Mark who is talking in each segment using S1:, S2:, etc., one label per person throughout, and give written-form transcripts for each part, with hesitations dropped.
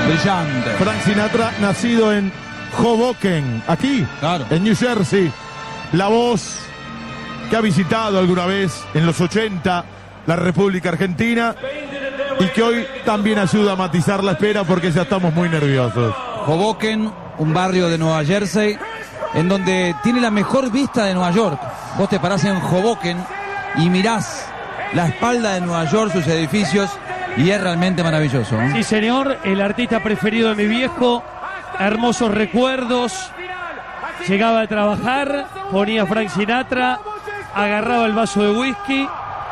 S1: Brillante.
S2: Frank Sinatra, nacido en Hoboken, aquí,
S1: claro,
S2: en New Jersey. La voz que ha visitado alguna vez en los 80 la República Argentina y que hoy también ayuda a matizar la espera porque ya estamos muy nerviosos.
S1: Hoboken, un barrio de Nueva Jersey, en donde tiene la mejor vista de Nueva York. Vos te parás en Hoboken y mirás la espalda de Nueva York, sus edificios, y es realmente maravilloso, ¿eh?
S3: Sí, señor, el artista preferido de mi viejo, hermosos recuerdos. Llegaba a trabajar, ponía Frank Sinatra, agarraba el vaso de whisky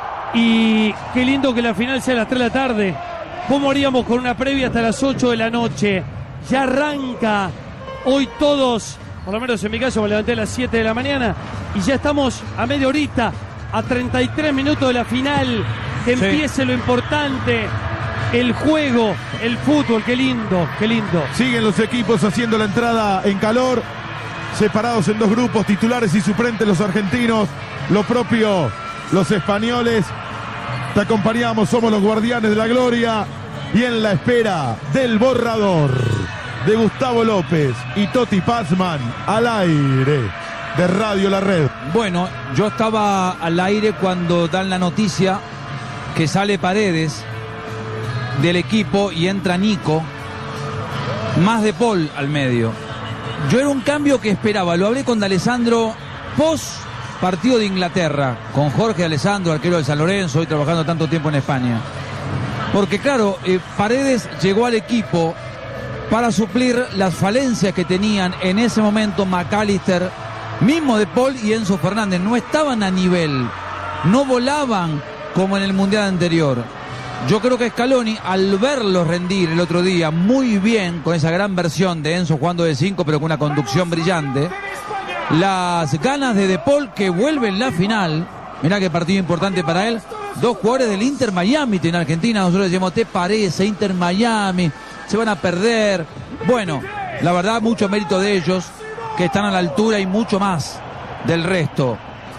S3: y qué lindo que la final sea a las 3 de la tarde. ¿Cómo haríamos con una previa hasta las 8 de la noche? Ya arranca hoy todos, por lo menos en mi caso me levanté a las 7 de la mañana y ya estamos a media horita, a 33 minutos de la final, que empiece lo importante, el juego, el fútbol, qué lindo, qué lindo.
S2: Siguen los equipos haciendo la entrada en calor, separados en dos grupos, titulares y suplentes los argentinos, lo propio los españoles. Te acompañamos, somos los guardianes de la gloria y en la espera del borrador de Gustavo López y Toti Pazman al aire de Radio La Red.
S1: Bueno, yo estaba al aire cuando dan la noticia que sale Paredes del equipo y entra Nico, más De Paul al medio. Yo era un cambio que esperaba, lo hablé con D'Alessandro post partido de Inglaterra, con Jorge D'Alessandro, arquero de San Lorenzo, hoy trabajando tanto tiempo en España. Porque claro, Paredes llegó al equipo para suplir las falencias que tenían en ese momento McAllister, mismo De Paul y Enzo Fernández. No estaban a nivel, no volaban como en el Mundial anterior. Yo creo que Scaloni, al verlos rendir el otro día muy bien, con esa gran versión de Enzo jugando de 5, pero con una conducción brillante, las ganas de Paul que vuelve en la final, mirá qué partido importante para él, dos jugadores del Inter Miami en Argentina, nosotros decimos, ¿te parece? Inter Miami, se van a perder. Bueno, la verdad, mucho mérito de ellos, que están a la altura y mucho más del resto.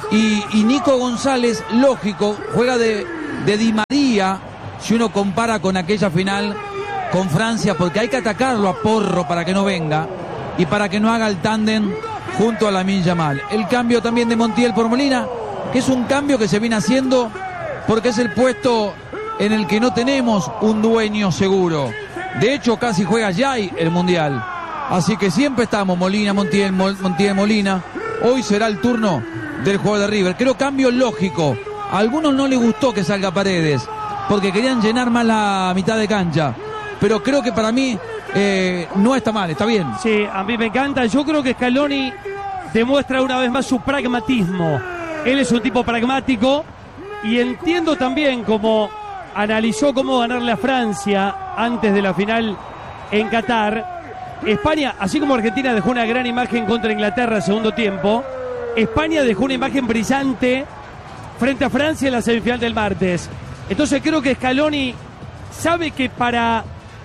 S1: Y Nico González, lógico, juega de Di María, si uno compara con aquella final con Francia, porque hay que atacarlo a Porro para que no venga y para que no haga el tándem junto a Lamine Yamal. El cambio también de Montiel por Molina, que es un cambio que se viene haciendo porque es el puesto en el que no tenemos un dueño seguro. De hecho, casi juega Jay el Mundial. Así que siempre estamos Molina, Montiel, Molina. Hoy será el turno del jugador de River. Creo cambio lógico. A algunos no les gustó que salga Paredes, porque querían llenar más la mitad de cancha. Pero creo que para mí no está mal, está bien.
S3: Sí, a mí me encanta. Yo creo que Scaloni demuestra una vez más su pragmatismo. Él es un tipo pragmático y entiendo también cómo analizó cómo ganarle a Francia antes de la final en Qatar. España, así como Argentina dejó una gran imagen contra Inglaterra en segundo tiempo, España dejó una imagen brillante frente a Francia en la semifinal del martes. Entonces creo que Scaloni sabe que para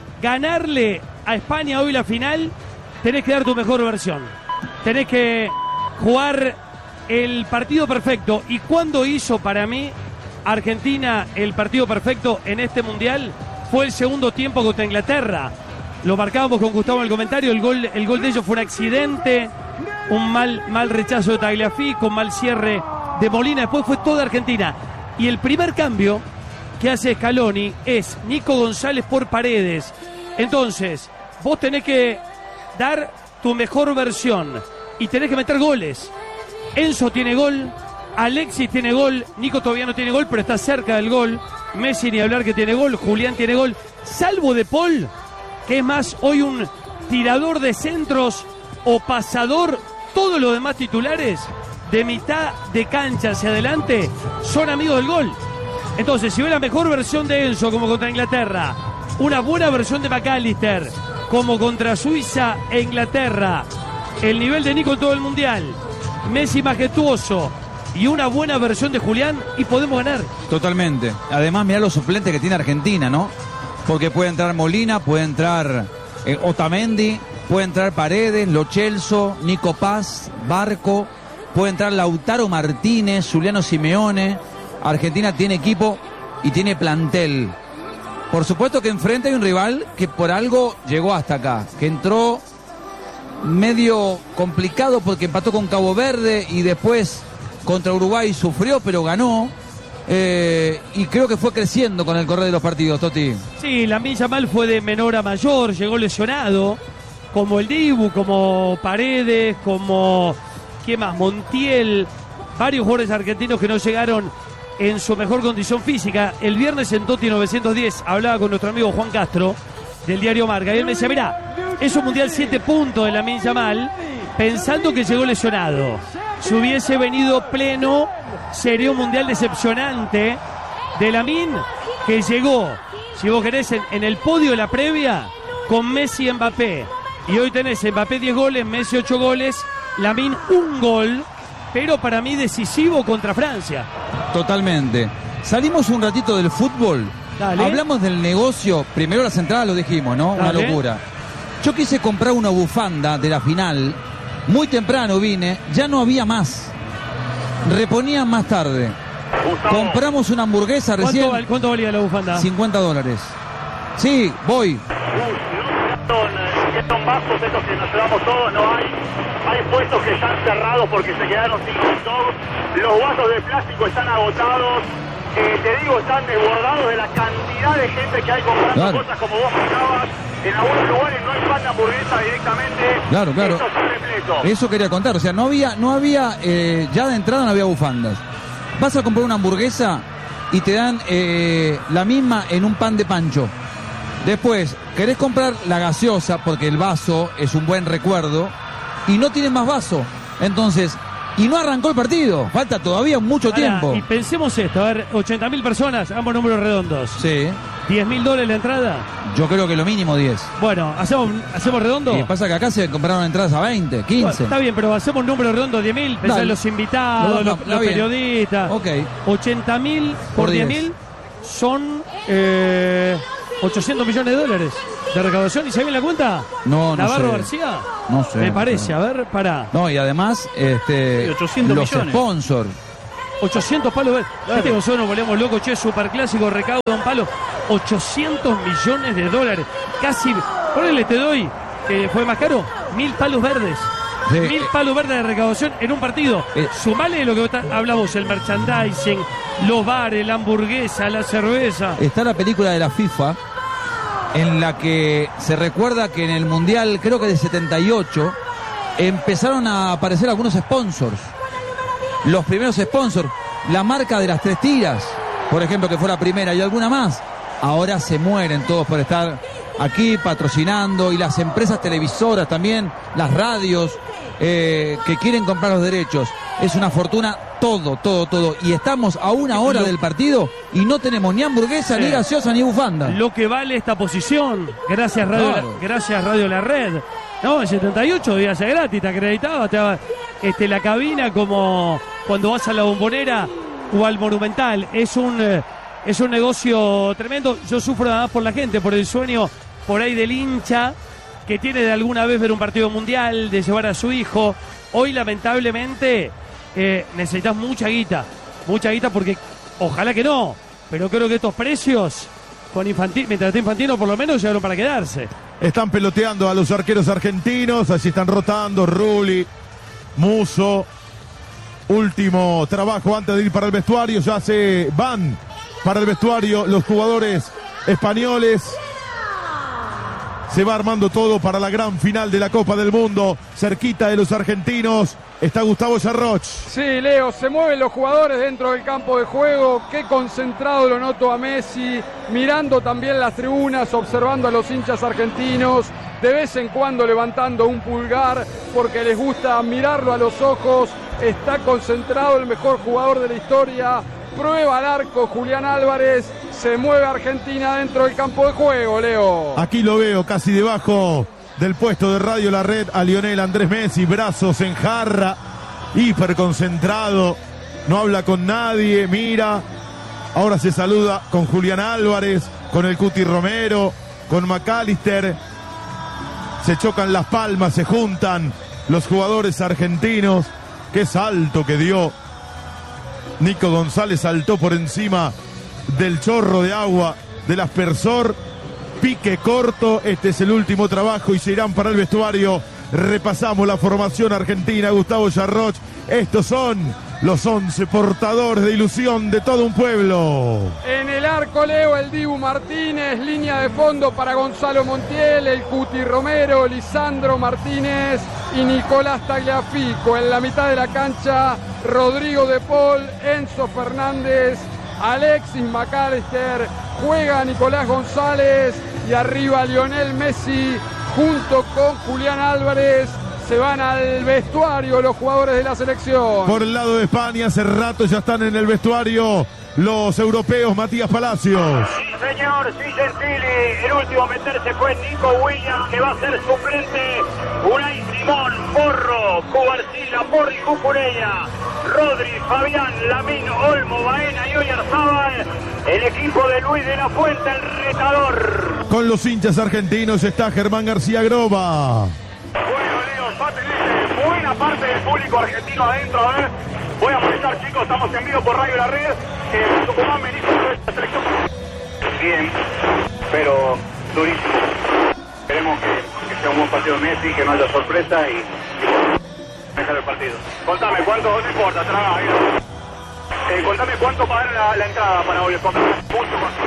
S3: ganarle a España hoy la final tenés que dar tu mejor versión, tenés que jugar el partido perfecto. Y cuando hizo para mí Argentina el partido perfecto en este mundial fue el segundo tiempo contra Inglaterra. Lo marcábamos con Gustavo en el comentario, el gol de ellos fue un accidente, un mal rechazo de Tagliafico, un mal cierre de Molina, después fue toda Argentina. Y el primer cambio que hace Scaloni es Nico González por Paredes. Entonces, vos tenés que dar tu mejor versión y tenés que meter goles. Enzo tiene gol, Alexis tiene gol, Nico todavía no tiene gol, pero está cerca del gol. Messi ni hablar que tiene gol, Julián tiene gol, salvo De Paul, que es más hoy un tirador de centros o pasador. Todos los demás titulares de mitad de cancha hacia adelante son amigos del gol. Entonces, si ve la mejor versión de Enzo como contra Inglaterra, una buena versión de McAllister como contra Suiza e Inglaterra, el nivel de Nico en todo el mundial, Messi majestuoso y una buena versión de Julián, y podemos ganar.
S1: Totalmente. Además, mirá los suplentes que tiene Argentina, ¿no? Porque puede entrar Molina, puede entrar Otamendi, puede entrar Paredes, Lo Celso, Nico Paz, Barco, puede entrar Lautaro Martínez, Juliano Simeone. Argentina tiene equipo y tiene plantel. Por supuesto que enfrente hay un rival que por algo llegó hasta acá, que entró medio complicado porque empató con Cabo Verde y después contra Uruguay sufrió, pero ganó. Y creo que fue creciendo con el correr de los partidos, Toti.
S3: Sí, Lamine Yamal fue de menor a mayor, llegó lesionado, como el Dibu, como Paredes, como, ¿qué más? Montiel, varios jugadores argentinos que no llegaron en su mejor condición física. El viernes en Toti 910 hablaba con nuestro amigo Juan Castro del diario Marca y él me decía, mirá, es un mundial 7 puntos de Lamine Yamal, pensando que llegó lesionado. Si hubiese venido pleno, sería un mundial decepcionante de Lamine, que llegó, si vos querés, en el podio de la previa con Messi y Mbappé. Y hoy tenés Mbappé 10 goles, Messi 8 goles, Lamine 1 gol, pero para mí decisivo contra Francia.
S1: Totalmente. Salimos un ratito del fútbol.
S3: Dale.
S1: Hablamos del negocio. Primero las entradas lo dijimos, ¿no?
S3: Dale.
S1: Una locura. Yo quise comprar una bufanda de la final. Muy temprano vine. Ya no había más. Reponían más tarde. Compramos una hamburguesa recién.
S3: ¿Cuánto valía la bufanda?
S1: $50. Sí, voy.
S4: Son vasos estos que nos llevamos todos, no hay. Hay puestos que están cerrados porque se quedaron sin stock. Los vasos de plástico están agotados. Te digo, están desbordados de la cantidad de gente que hay comprando cosas como vos contabas. En algunos lugares no hay pan de hamburguesa directamente.
S1: Claro.
S4: Esto está repleto.
S1: Eso quería contar. O sea, no había ya de entrada no había bufandas. Vas a comprar una hamburguesa y te dan la misma en un pan de pancho. Después, querés comprar la gaseosa porque el vaso es un buen recuerdo y no tienen más vaso. Entonces, y no arrancó el partido. Falta todavía mucho tiempo.
S3: Y pensemos esto, a ver, 80.000 personas, ambos números redondos.
S1: Sí.
S3: $10.000 la entrada.
S1: Yo creo que lo mínimo 10.
S3: Bueno, ¿hacemos redondo?
S1: Y pasa que acá se compraron entradas a 20, 15.
S3: Bueno, está bien, pero hacemos un número redondo, 10.000. Pensá en los invitados, los periodistas.
S1: Ok.
S3: 80.000 por 10.000 son 800 millones de dólares de recaudación. ¿Y se viene la cuenta?
S1: No
S3: ¿Navarro
S1: sé.
S3: García?
S1: No sé.
S3: Me parece, a ver, pará.
S1: No, y además,
S5: 800
S1: los
S5: millones.
S1: sponsors.
S3: 800 palos. Viste que nosotros nos volvemos locos, che, superclásico, recauda un palo. 800 millones de dólares. Casi, ponele, te doy, que fue más caro, 1.000 palos verdes.
S1: Sí.
S3: 1.000 palos verdes de recaudación en un partido. Sumale lo que hablamos, el merchandising, los bares, la hamburguesa, la cerveza.
S1: Está la película de la FIFA en la que se recuerda que en el Mundial, creo que de 78, empezaron a aparecer algunos sponsors. Los primeros sponsors, la marca de las 3 tiras, por ejemplo, que fue la primera, y alguna más. Ahora se mueren todos por estar aquí patrocinando, y las empresas televisoras también, las radios que quieren comprar los derechos. Es una fortuna todo. Y estamos a una hora del partido y no tenemos ni hamburguesa, ni gaseosa, ni bufanda.
S3: Lo que vale esta posición, gracias Radio La Red. No, en 78 debía ser gratis, te acreditaba, te daba la cabina como cuando vas a la Bombonera o al Monumental. Es un negocio tremendo. Yo sufro además por la gente, por el sueño por ahí del hincha que tiene de alguna vez ver un partido mundial, de llevar a su hijo. Hoy lamentablemente necesitas mucha guita porque ojalá que no, pero creo que estos precios con Infantino, mientras esté Infantino, por lo menos llegaron para quedarse.
S2: Están peloteando a los arqueros argentinos, así están rotando Rulli, Musso. Último trabajo antes de ir para el vestuario, ya se van para el vestuario los jugadores españoles. Se va armando todo para la gran final de la Copa del Mundo. Cerquita de los argentinos está Gustavo Yarroch.
S6: Sí, Leo, se mueven los jugadores dentro del campo de juego. Qué concentrado lo noto a Messi, mirando también las tribunas, observando a los hinchas argentinos, de vez en cuando levantando un pulgar porque les gusta mirarlo a los ojos. Está concentrado el mejor jugador de la historia. Prueba al arco Julián Álvarez. Se mueve Argentina dentro del campo de juego, Leo.
S2: Aquí lo veo casi debajo del puesto de Radio La Red a Lionel Andrés Messi, brazos en jarra, hiper concentrado, no habla con nadie, mira. Ahora se saluda con Julián Álvarez, con el Cuti Romero, con McAllister. Se chocan las palmas, se juntan los jugadores argentinos. Qué salto que dio. Nico González saltó por encima del chorro de agua del aspersor, pique corto, este es el último trabajo y se irán para el vestuario. Repasamos la formación argentina, Gustavo Yarroch. Estos son los 11 portadores de ilusión de todo un pueblo.
S6: En el arco Leo, el Dibu Martínez, línea de fondo para Gonzalo Montiel, el Cuti Romero, Lisandro Martínez y Nicolás Tagliafico. En la mitad de la cancha, Rodrigo De Paul, Enzo Fernández, Alexis McAllister, juega Nicolás González y arriba Lionel Messi junto con Julián Álvarez. Se van al vestuario los jugadores de la selección.
S2: Por el lado de España, hace rato ya están en el vestuario los europeos. Matías Palacios.
S4: Sí, señor, sí, Gentili. El último a meterse fue Nico Williams, que va a ser suplente. Unai Simón, Porro, Cubarsila, Porri, Cucurella, Rodri, Fabián, Lamín, Olmo, Baena y Oyarzábal. El equipo de Luis de la Fuente, el retador.
S2: Con los hinchas argentinos está Germán García Groba.
S4: Bueno, Leo, ya tenés buena parte del público argentino adentro. A ver, voy a molestar, chicos, estamos en vivo por Radio La Red. Tucumán me dijo que esta selección bien, pero durísimo. Esperemos que sea un buen partido de Messi, que no haya sorpresa y dejar el partido. Contame, ¿cuánto? No importa, traga. Contame cuánto pagar la entrada para hoy. Mucho más.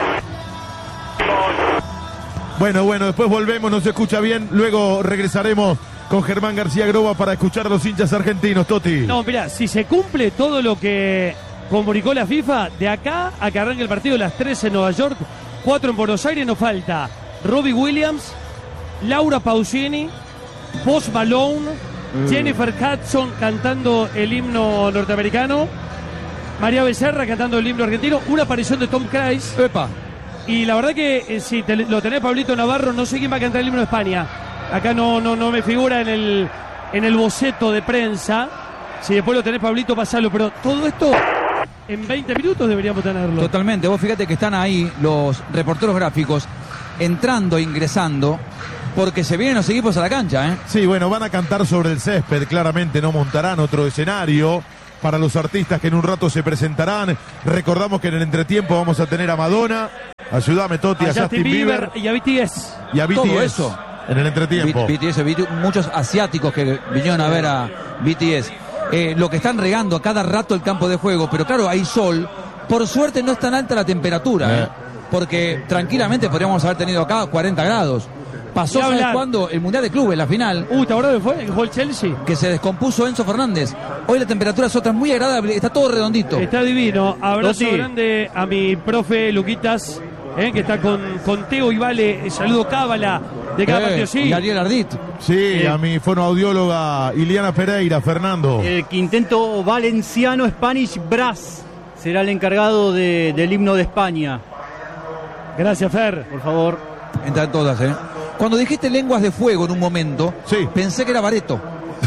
S2: Bueno, después volvemos, no se escucha bien, luego regresaremos con Germán García Groba para escuchar a los hinchas argentinos, Toti.
S3: No, mirá, si se cumple todo lo que comunicó la FIFA, de acá a que arranque el partido a las 3 en Nueva York, 4 en Buenos Aires, nos falta Robbie Williams, Laura Pausini, Post Malone, Jennifer Hudson cantando el himno norteamericano, María Becerra cantando el himno argentino, una aparición de Tom Cruise.
S1: Epa.
S3: Y la verdad que si lo tenés Pablito Navarro, no sé quién va a cantar el himno de España. Acá no me figura en el boceto de prensa. Si después lo tenés, Pablito, pasalo. Pero todo esto en 20 minutos deberíamos tenerlo.
S1: Totalmente. Vos fíjate que están ahí los reporteros gráficos entrando e ingresando porque se vienen los equipos a la cancha, ¿eh?
S2: Sí, bueno, van a cantar sobre el césped, claramente no montarán otro escenario para los artistas que en un rato se presentarán. Recordamos que en el entretiempo vamos a tener a Madonna, ayúdame Toti, a Justin Bieber
S3: y a BTS.
S2: Y a BTS.
S1: Todo eso.
S2: En el entretiempo.
S1: Muchos asiáticos que vinieron a ver a BTS. Lo que están regando a cada rato el campo de juego, pero claro, hay sol. Por suerte no es tan alta la temperatura, porque tranquilamente podríamos haber tenido acá 40 grados. Pasó, ¿sabes cuándo? El Mundial de Clubes, la final.
S3: ¿Te acordás que fue? ¿Jugó el Chelsea?
S1: Que se descompuso Enzo Fernández. Hoy la temperatura es otra, muy agradable, está todo redondito.
S3: Está divino. Abrazo grande a mi profe Luquitas, que está con Teo y Vale. Saludo cábala de cada partido. Sí.
S1: Y Ariel Ardit.
S2: Sí, a mi fonoaudióloga Iliana Pereira, Fernando.
S5: El quinteto valenciano Spanish Brass será el encargado del himno de España.
S3: Gracias, Fer.
S5: Por favor.
S1: Entran todas, Cuando dijiste lenguas de fuego en un momento, pensé que era Bareto.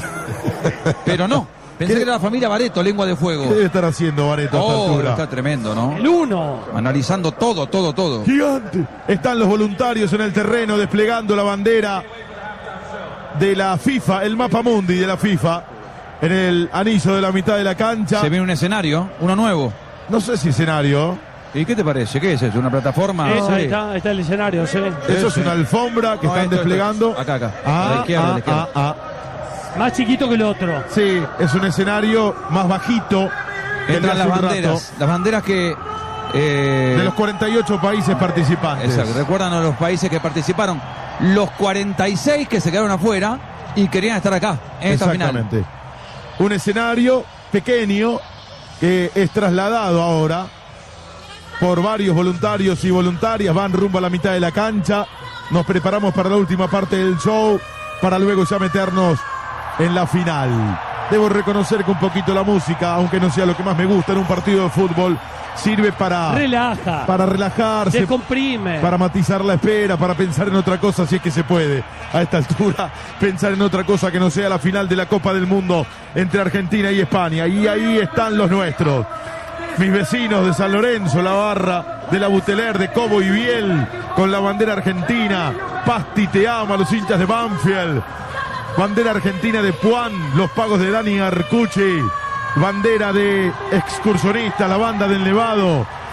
S1: Pero no. Pensé que era la familia Bareto, lengua de fuego.
S2: ¿Qué debe estar haciendo Bareto a esta altura?
S1: Está tremendo, ¿no?
S3: El 1.
S1: Analizando todo.
S2: Gigante. Están los voluntarios en el terreno desplegando la bandera de la FIFA, el mapa mundi de la FIFA, en el anillo de la mitad de la cancha.
S1: Se viene un escenario, uno nuevo.
S2: No sé si escenario.
S1: ¿Y qué te parece? ¿Qué es eso? ¿Una plataforma?
S3: Ahí está el escenario, sí.
S2: Eso es una alfombra que están desplegando.
S1: Acá. A la izquierda.
S3: Más chiquito que el otro.
S2: Sí, es un escenario más bajito.
S1: Entran las banderas. Las banderas que...
S2: de los 48 países participantes.
S1: Exacto. Recuerdan a los países que participaron. Los 46 que se quedaron afuera y querían estar acá, en esta final.
S2: Exactamente. Un escenario pequeño que es trasladado ahora por varios voluntarios y voluntarias. Van rumbo a la mitad de la cancha. Nos preparamos para la última parte del show, para luego ya meternos en la final. Debo reconocer que un poquito la música, aunque no sea lo que más me gusta en un partido de fútbol, sirve para relajarse,
S3: descomprime,
S2: para matizar la espera, para pensar en otra cosa, si es que se puede a esta altura pensar en otra cosa que no sea la final de la Copa del Mundo entre Argentina y España. Y ahí están los nuestros, mis vecinos de San Lorenzo, la barra de la Buteler, de Cobo y Biel, con la bandera argentina. Pasti te ama, los hinchas de Banfield. Bandera argentina de Puan, los pagos de Dani Arcucci. Bandera de excursionistas, la banda del Nevado.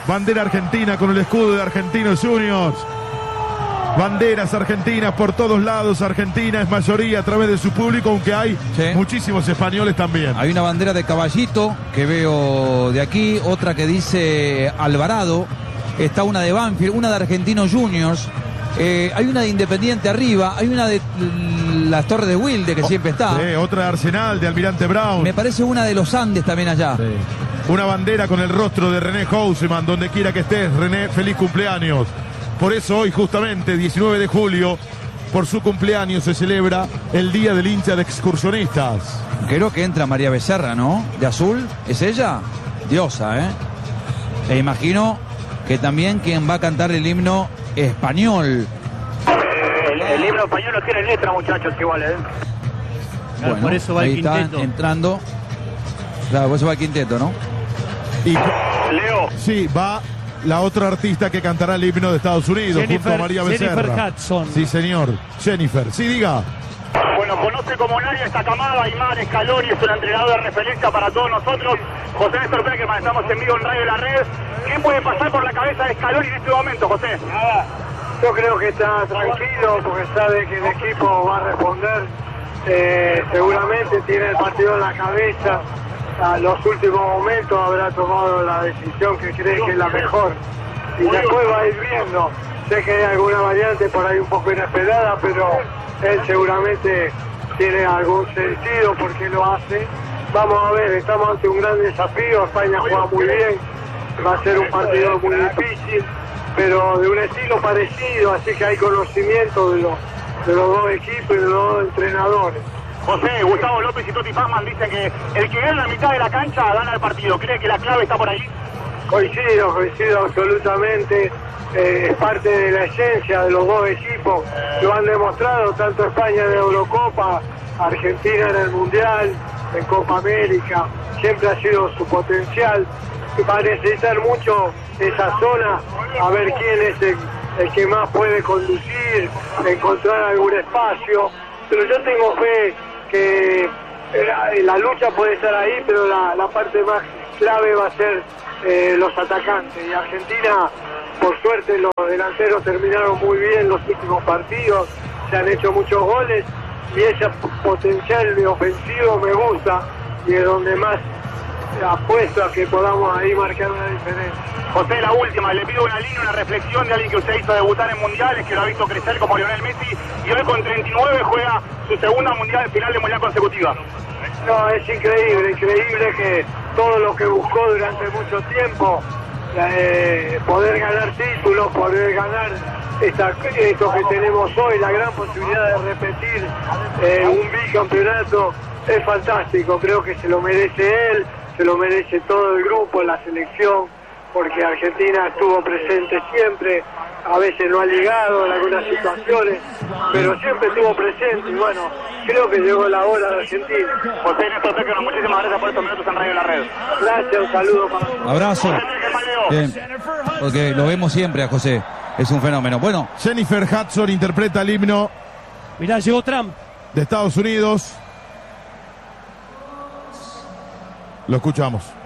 S2: bandera argentina con el escudo de Argentinos Juniors. Banderas argentinas por todos lados. Argentina es mayoría a través de su público, aunque hay muchísimos españoles también.
S1: Hay una bandera de Caballito que veo de aquí, otra que dice Alvarado, está una de Banfield, una de Argentinos Juniors, hay una de Independiente arriba, hay una de las Torres de Wilde que siempre está.
S2: Otra de Arsenal, de Almirante Brown.
S1: Me parece una de los Andes también allá.
S2: Sí. Una bandera con el rostro de René Houseman, donde quiera que estés, René, feliz cumpleaños. Por eso hoy, justamente, 19 de julio, por su cumpleaños, se celebra el Día del Hincha de Excursionistas.
S1: Creo que entra María Becerra, ¿no? De azul, ¿es ella? Diosa, ¿eh? E imagino que también quien va a cantar el himno español.
S4: El himno español no tiene letra, muchachos, igual, ¿eh?
S1: Bueno,
S5: por eso va
S1: ahí
S5: el quinteto.
S1: Está entrando. Claro, por eso va el quinteto, ¿no?
S2: Y
S4: Leo.
S2: sí, va la otra artista que cantará el himno de Estados Unidos, junto a María Becerra.
S3: Jennifer Hudson.
S2: Sí, señor. Jennifer, sí, diga.
S4: Bueno, conoce como nadie esta camada. Aymar Scaloni es un entrenador de referencia para todos nosotros. José Néstor Peckerman, estamos en vivo en Radio La Red. ¿Qué puede pasar por la cabeza de Scaloni en este momento, José?
S7: Nada, yo creo que está tranquilo porque sabe que el equipo va a responder. Seguramente tiene el partido en la cabeza. A los últimos momentos habrá tomado la decisión que cree que es la mejor. Y después va a ir viendo. Sé que hay alguna variante por ahí un poco inesperada, pero él seguramente tiene algún sentido porque lo hace. Vamos a ver, estamos ante un gran desafío. España juega muy bien. Va a ser un partido muy difícil, pero de un estilo parecido, así que hay conocimiento de los dos equipos y de los dos entrenadores.
S4: José, Gustavo López y Toti Pazman dicen que el que gana la mitad de la cancha gana el partido. ¿Cree que la clave está por ahí?
S7: Coincido absolutamente. Es parte de la esencia de los dos equipos. Lo han demostrado tanto España en la Eurocopa, Argentina en el Mundial, en Copa América. Siempre ha sido su potencial. Va a necesitar mucho esa zona, a ver quién es el que más puede conducir, encontrar algún espacio. Pero yo tengo fe que la lucha puede estar ahí, pero la parte más clave va a ser los atacantes. Y Argentina, por suerte, los delanteros terminaron muy bien los últimos partidos, se han hecho muchos goles y ese potencial de ofensivo me gusta y es donde más apuesto a que podamos ahí marcar una diferencia.
S4: José, la última, le pido una línea, una reflexión de alguien que usted hizo debutar en mundiales, que lo ha visto crecer como Lionel Messi y hoy con 39 juega su segunda final de mundial consecutiva.
S7: No, es increíble que todo lo que buscó durante mucho tiempo, poder ganar títulos, poder ganar esto que tenemos hoy, la gran posibilidad de repetir un bicampeonato, es fantástico. Creo que se lo merece él, se lo merece todo el grupo, la selección, porque Argentina estuvo presente siempre, a veces no ha llegado en algunas situaciones, pero siempre estuvo presente y bueno, creo que llegó la hora de Argentina.
S4: José Néstor Peckerman, muchísimas gracias por estos minutos en Radio La Red.
S7: Gracias, un saludo para
S1: Abrazo. Bien, porque lo vemos siempre a José, es un fenómeno. Bueno,
S2: Jennifer Hudson interpreta el himno
S3: Mirá, llegó Trump.
S2: de Estados Unidos. Lo escuchamos.